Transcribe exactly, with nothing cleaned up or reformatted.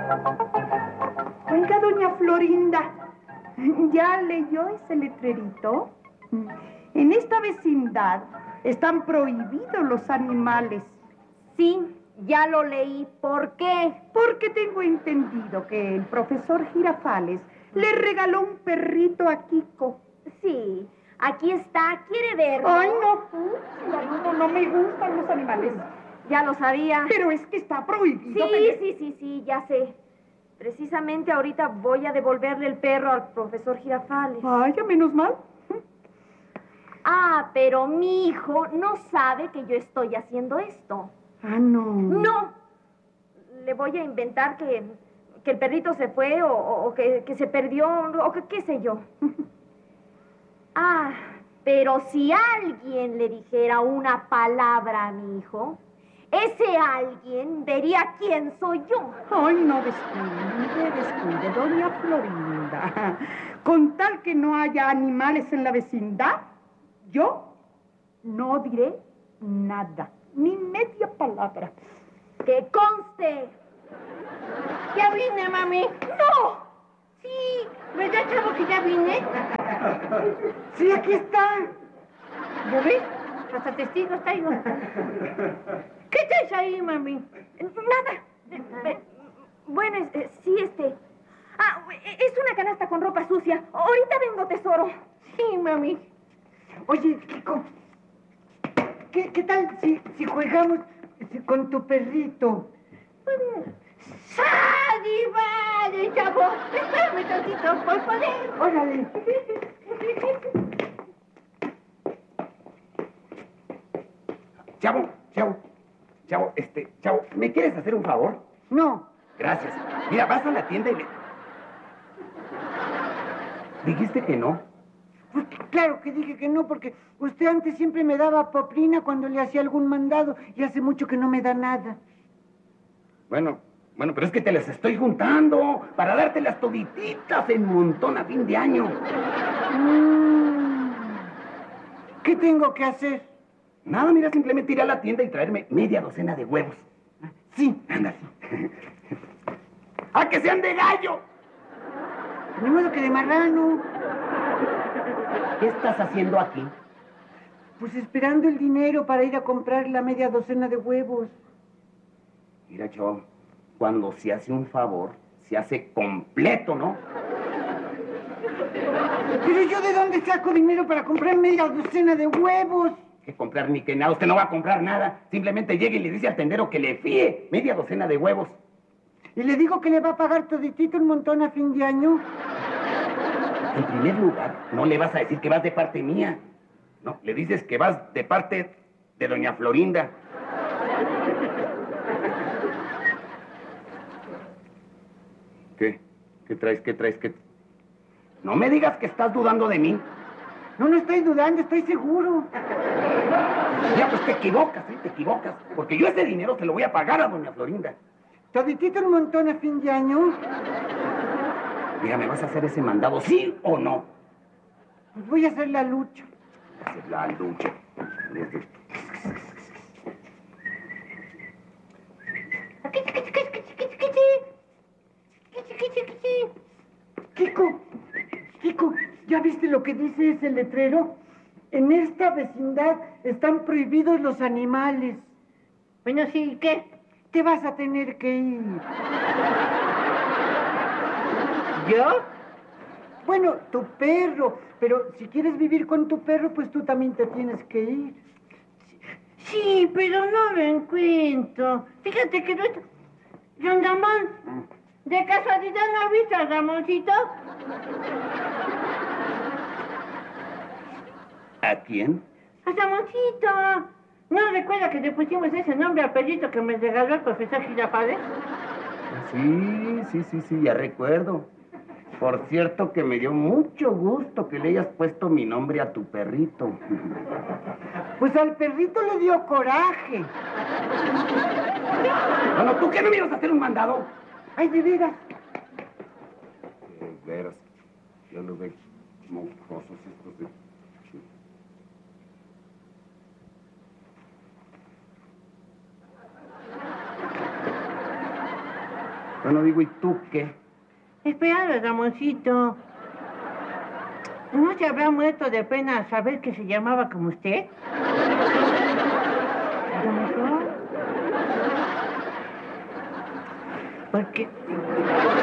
Oiga, doña Florinda, ¿ya leyó ese letrerito? En esta vecindad están prohibidos los animales. Sí, ya lo leí. ¿Por qué? Porque tengo entendido que el profesor Girafales le regaló un perrito a Kiko. Sí, aquí está. ¿Quiere verlo? Ay, no, no, no me gustan los animales. Ya lo sabía. Pero es que está prohibido. Sí, tener... sí, sí, sí, ya sé. Precisamente ahorita voy a devolverle el perro al profesor Girafales. Vaya, menos mal. Ah, pero mi hijo no sabe que yo estoy haciendo esto. Ah, no. No. Le voy a inventar que, que el perrito se fue o, o que, que se perdió o que qué sé yo. Ah, pero si alguien le dijera una palabra a mi hijo, ese alguien vería quién soy yo. Ay, no descuide, descuide, doña Florinda. Con tal que no haya animales en la vecindad, yo no diré nada, ni media palabra. ¡Que conste! Ya vine, mami. ¡No! Sí, ¿verdad, chavo, que ya vine? Sí, aquí está. ¿Ya ves? Hasta testigos traigo. ¿Qué traes ahí, mami? Nada. Bueno, eh, sí, este... Ah, es una canasta con ropa sucia. Ahorita vengo, tesoro. Sí, mami. Oye, Kiko, ¿qué, qué tal si, si jugamos con tu perrito? ¡Sadi, vale, chavo! Espérame tantito, por poder. Órale. Chavo, chavo, chavo, este, chavo, ¿me quieres hacer un favor? No. Gracias. Mira, vas a la tienda y le... ¿Dijiste que no? Pues claro que dije que no, porque usted antes siempre me daba poplina cuando le hacía algún mandado y hace mucho que no me da nada. Bueno, bueno, pero es que te las estoy juntando para dártelas todititas en montón a fin de año. Mm. ¿Qué tengo que hacer? Nada, mira, simplemente ir a la tienda y traerme media docena de huevos. Sí. Ándale. ¡Ah, que sean de gallo! Ni modo que de marrano. ¿Qué estás haciendo aquí? Pues esperando el dinero para ir a comprar la media docena de huevos. Mira, chavo, cuando se hace un favor, se hace completo, ¿no? Pero yo ¿de dónde saco dinero para comprar media docena de huevos? ¿Qué comprar ni que nada? Usted no va a comprar nada. Simplemente llega y le dice al tendero que le fíe media docena de huevos. Y le digo que le va a pagar toditito un montón a fin de año. En primer lugar, no le vas a decir que vas de parte mía. No, le dices que vas de parte de doña Florinda. ¿Qué? ¿Qué traes? ¿Qué traes? ¿Qué? No me digas que estás dudando de mí. No, no estoy dudando, estoy seguro. Ya, pues te equivocas, ¿eh? Te equivocas. Porque yo ese dinero se lo voy a pagar a doña Florinda. ¿Toditito un montón a fin de año? Mira, ¿me vas a hacer ese mandado, sí o no? Pues voy a hacer la lucha. Hacer la lucha. Kiko, Kiko, ¿ya viste lo que dice ese letrero? En esta vecindad están prohibidos los animales. Bueno, sí, ¿qué? Te vas a tener que ir. ¿Yo? Bueno, tu perro. Pero si quieres vivir con tu perro, pues tú también te tienes que ir. Sí, pero no lo encuentro. Fíjate que no está... Don Ramón, ¿de casualidad no has visto a Ramoncito? ¿A quién? A Ramoncito. ¿No recuerda que le pusimos ese nombre al perrito que me regaló el profesor Girafales? Sí, sí, sí, sí, ya recuerdo. Por cierto que me dio mucho gusto que le hayas puesto mi nombre a tu perrito. Pues al perrito le dio coraje. Bueno, ¿tú qué no me ibas a hacer un mandado? Ay, de veras. De veras. Ya lo ve mocosos estos de... Bueno, digo, ¿y tú qué? Espera, Ramoncito. ¿No se habrá muerto de pena saber que se llamaba como usted? A lo mejor. Porque